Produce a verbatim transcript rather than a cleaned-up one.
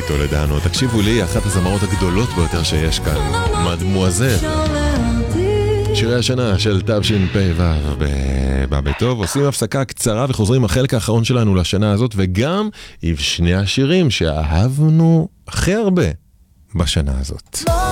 טולדנו. תקשיבו לי, אחת הזמרות הגדולות ביותר שיש כאן, מדמואזל. שירי השנה של תשפ"ו בבא בטוב. עושים הפסקה קצרה וחוזרים החלק האחרון שלנו לשנה הזאת, וגם עם שני השירים שאהבנו הכי הרבה בשנה הזאת.